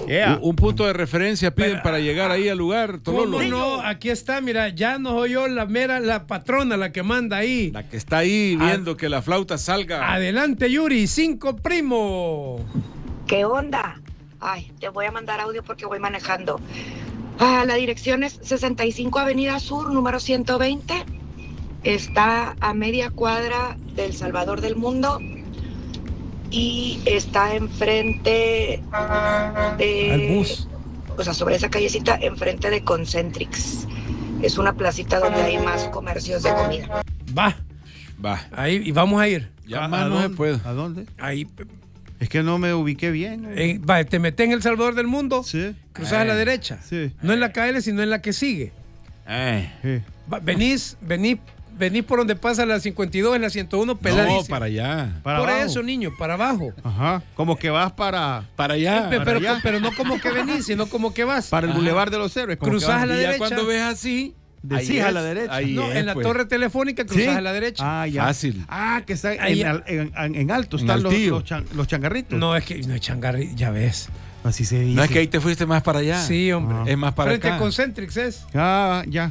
Yeah. Un punto de referencia piden para llegar ahí al lugar, Tololo. ¿Cómo no? Aquí está, mira, ya no soy yo la patrona, la que manda ahí. La que está ahí viendo que la flauta salga. Adelante, Yuri, 5 primo. ¿Qué onda? Ay, te voy a mandar audio porque voy manejando. La dirección es 65 Avenida Sur, número 120. Está a media cuadra del Salvador del Mundo y está enfrente de... Al bus. O sea, sobre esa callecita, enfrente de Concentrix. Es una placita donde hay más comercios de comida. Va. Ahí, y vamos a ir. Ya más no se puede. ¿A dónde? Ahí. Es que no me ubiqué bien. Va, te metes en El Salvador del Mundo. Sí. Cruzas a la derecha. Sí. No en la KL, sino en la que sigue. Sí. Va, venís por donde pasa la 52 en la 101 peladísimo. No, para allá. Para por abajo. eso, niño, para abajo. Ajá. Como que vas para allá. Pero no como que venís, sino como que vas. el Boulevard de los Héroes. Como Cruzás que vas- a la Y ya derecha. cuando ves así, Decís ahí a es, la derecha. ahí No, es, en la pues. torre telefónica cruzas ¿Sí? a la derecha. Ah, ya. Fácil. Ah, que está Ahí- en alto. En Están Altillo. los changarritos. No, es que no hay changarri, ya ves. Así se dice. No es que ahí te fuiste más para allá. Sí, hombre. Es más para Frente acá. a Concentrix es. Ah, ya.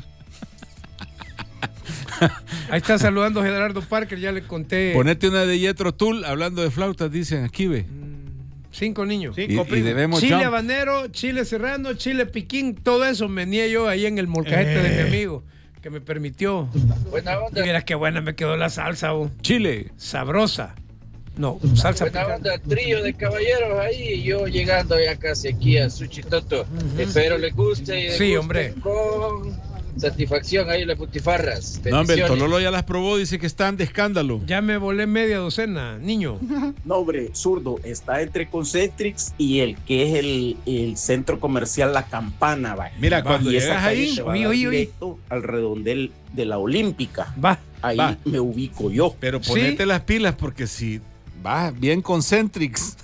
Ahí está saludando Gerardo Parker, ya le conté. Ponete una de Jethro Tull, hablando de flautas, dicen aquí, ve. 5 niños. Sí. Y debemos Chile jump. habanero, chile serrano, chile piquín, todo eso venía yo ahí en el molcajete de mi amigo, que me permitió. Buena onda. Y mira qué buena me quedó la salsa, oh. Chile. Sabrosa. No, salsa Buena picante. onda, trillo de caballeros ahí, y yo llegando ya casi aquí a Suchitoto. Espero les guste y Sí, degusten hombre. con satisfacción ahí las putifarras. No, hombre, el Bendiciones. Tololo ya las probó, dice que están de escándalo. Ya me volé media docena, niño. No, hombre, zurdo, está entre Concentrix y el que es el centro comercial La Campana, va. Mira, cuando Y esa llegas calle ahí, te va a oye, dar oye, oye. directo al redondel de la Olímpica. Va. Ahí Va. me ubico yo. pero ponete ¿Sí? las pilas porque si vas bien Concentrix.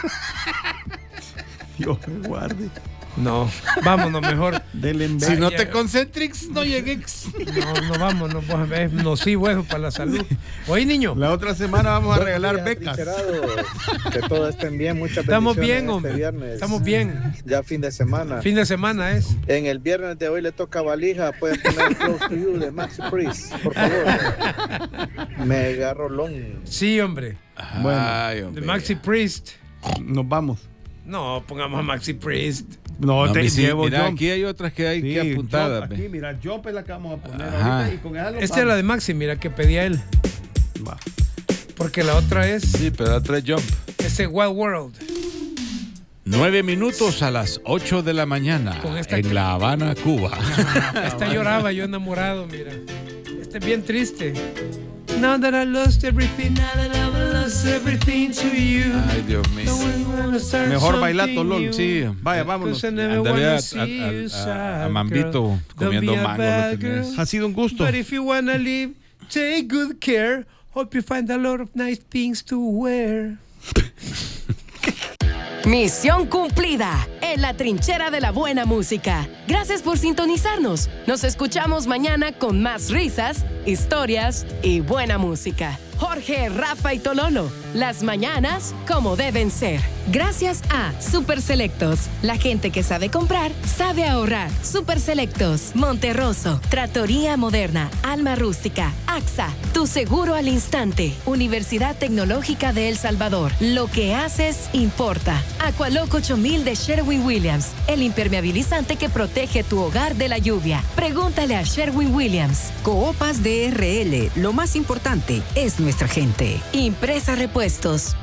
Dios me guarde. No, vámonos mejor. Del Si no ya. te Concentrix, no llegues. No vamos, no, pues, es nocivo eso para la salud. Oye, niño. La otra semana vamos a regalar becas. Que todos estén bien, muchas Estamos bendiciones bien, hombre. este viernes. Estamos bien. Ya fin de semana. Fin de semana es. En el viernes de hoy le toca valija. Pueden poner Close to You de Maxi Priest, por favor. Mega rolón. Sí, hombre. Bueno, Ay, De hombre. Maxi Priest. Nos vamos. No, pongamos a Maxi Priest. No, No, te hombre, sí, llevo mira, Jump. aquí hay otras que hay que Sí, apuntadas. Jump, ve. aquí, mira, Jump es la que vamos a poner Ajá. ahorita y con esa nos Esta es la de Maxi, mira, que pedía él. Va. Porque la otra es Sí, pero da 3 jump. ese Wild World. 9 minutos a las 8 de la mañana Con esta en que- La Habana, Cuba. Esta lloraba yo enamorado, mira. Este es bien triste. Now that I lost everything, now that I've lost everything to you. Ay, Dios mío. Mejor bailar Tololo. Sí. Vaya, vámonos. Ándale a Mambito comiendo mango. Lo tenés. Ha sido un gusto. But if you wanna live, take good care. Hope you find a lot of nice things to wear. Misión cumplida en la trinchera de la buena música. Gracias por sintonizarnos. Nos escuchamos mañana con más risas, historias y buena música. Jorge, Rafa y Tololo, las mañanas como deben ser. Gracias a Super Selectos. La gente que sabe comprar, sabe ahorrar. Super Selectos, Monterroso, Trattoria Moderna, Alma Rústica, AXA, Tu Seguro al Instante, Universidad Tecnológica de El Salvador. Lo que haces importa. Aqualoc 8000 de Sherwin-Williams, el impermeabilizante que protege tu hogar de la lluvia. Pregúntale a Sherwin-Williams. Coopas DRL, lo más importante es nuestra gente. Impresa Repuestos,